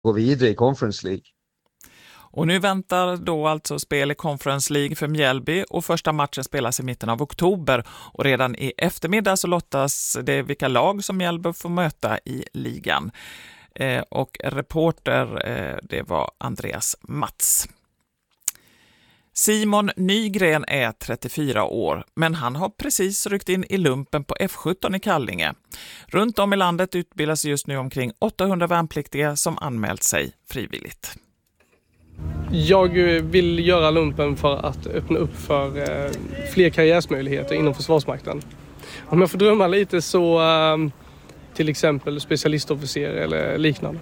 gå vidare i Conference League. Och nu väntar då alltså spel i Conference League för Mjällby och första matchen spelas i mitten av oktober. Och redan i eftermiddag så lottas det vilka lag som Mjällby får möta i ligan. Och reporter, det var Andreas Mats. Simon Nygren är 34 år, men han har precis ryckt in i lumpen på F17 i Kallinge. Runt om i landet utbildas just nu omkring 800 värnpliktiga som anmält sig frivilligt. Jag vill göra lumpen för att öppna upp för fler karriärsmöjligheter inom Försvarsmakten. Om jag får drömma lite så till exempel specialistofficer eller liknande.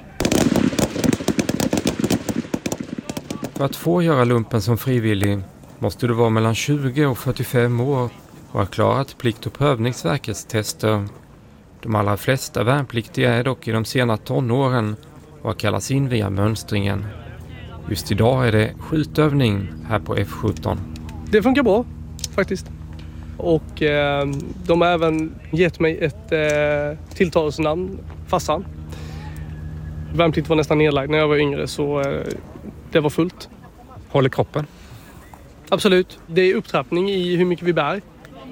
För att få göra lumpen som frivillig måste du vara mellan 20 och 45 år och ha klarat plikt- och prövningsverkets tester. De allra flesta värnpliktiga är dock i de sena tonåren och kallas in via mönstringen. Just idag är det skjutövning här på F17. Det funkar bra faktiskt. Och de har även gett mig ett tilltalsnamn, Fassan. Värnplikt var nästan nedlagd när jag var yngre så det var fullt. Håller kroppen? Absolut. Det är upptrappning i hur mycket vi bär.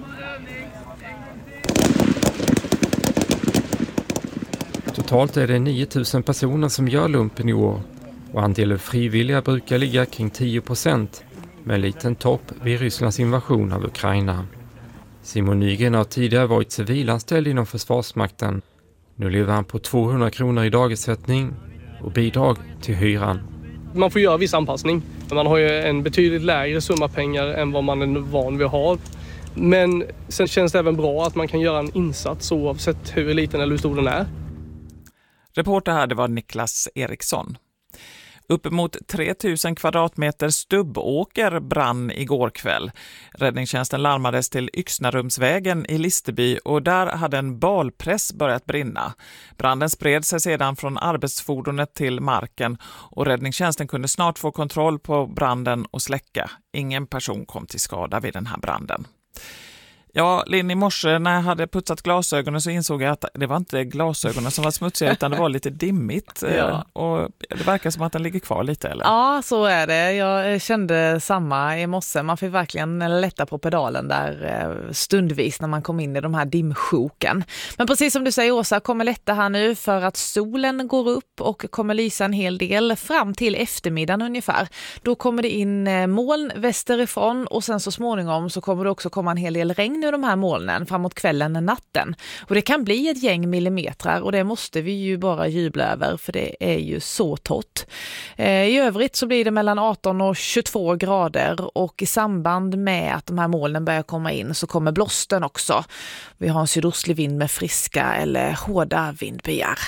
Totalt är det 9000 personer som gör lumpen i år och andelen frivilliga brukar ligga kring 10% med en liten topp vid Rysslands invasion av Ukraina. Simon Nygren har tidigare varit civilanställd inom Försvarsmakten. Nu lever han på 200 kronor i dagersättning och bidrag till hyran. Man får göra viss anpassning. Man har ju en betydligt lägre summa pengar än vad man är van vid att ha. Men sen känns det även bra att man kan göra en insats oavsett hur liten eller hur stor den är. Reporter här, det var Niklas Eriksson. Uppemot 3000 kvadratmeter stubbåker brann igår kväll. Räddningstjänsten larmades till Yxnarumsvägen i Listerby och där hade en balpress börjat brinna. Branden spred sig sedan från arbetsfordonet till marken och räddningstjänsten kunde snart få kontroll på branden och släcka. Ingen person kom till skada vid den här branden. Ja, Linn, i morse när jag hade putsat glasögonen så insåg jag att det var inte glasögonen som var smutsiga utan det var lite dimmigt. Ja. Och det verkar som att den ligger kvar lite, eller? Ja, så är det. Jag kände samma i morse. Man fick verkligen lätta på pedalen där stundvis när man kom in i de här dimsjoken. Men precis som du säger, Åsa, kommer lätta här nu för att solen går upp och kommer lysa en hel del fram till eftermiddagen ungefär. Då kommer det in moln västerifrån och sen så småningom så kommer det också komma en hel del regn ur de här molnen framåt kvällen och natten. Och det kan bli ett gäng millimeter och det måste vi ju bara jubla över för det är ju så torrt. I övrigt så blir det mellan 18 och 22 grader och i samband med att de här molnen börjar komma in så kommer blåsten också. Vi har en sydostlig vind med friska eller hårda vindbyar.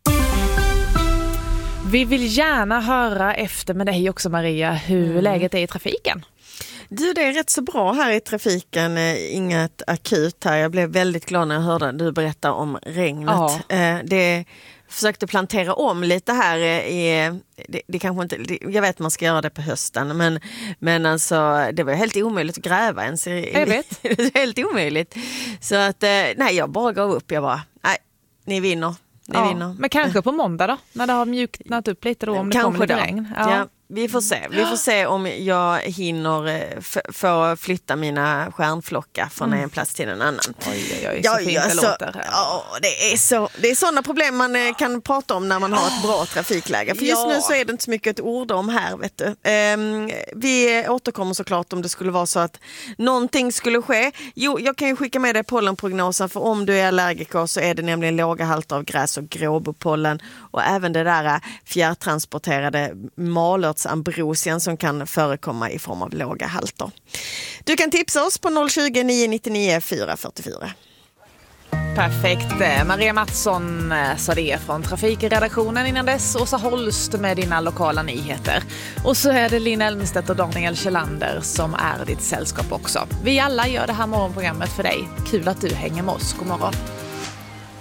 Vi vill gärna höra efter med dig också, Maria, hur läget är i trafiken. Du, det är rätt så bra här i trafiken, inget akut här. Jag blev väldigt glad när jag hörde du berätta om regnet. Det försökte plantera om lite här. Det kanske inte, jag vet att man ska göra det på hösten, men alltså, det var helt omöjligt att gräva ens. Jag vet. Det är helt omöjligt. Så att, nej, jag bara gav upp. Jag bara, nej, ni vinner. Men kanske på måndag då, när det har mjuknat upp lite då, om det kommer lite regn. Ja. Vi får se om jag hinner få flytta mina stjärnflockar från en plats till en annan. Oj, så fint det låter här. Ja, det är sådana problem man kan prata om när man har ett bra trafikläge. För just nu så är det inte så mycket ett ord om här, vet du. Vi återkommer såklart om det skulle vara så att någonting skulle ske. Jo, jag kan ju skicka med dig pollenprognosen, för om du är allergiker så är det nämligen låga halter av gräs och gråbopollen och även det där fjärrtransporterade malörtsambrosien som kan förekomma i form av låga halter. Du kan tipsa oss på 020 999 444. Perfekt. Maria Mattsson sa det från trafikredaktionen. Innan dess Åsa Holst med dina lokala nyheter. Och så är det Linn Elmstedt och Daniel Kjellander som är ditt sällskap också. Vi alla gör det här morgonprogrammet för dig. Kul att du hänger med oss. God morgon.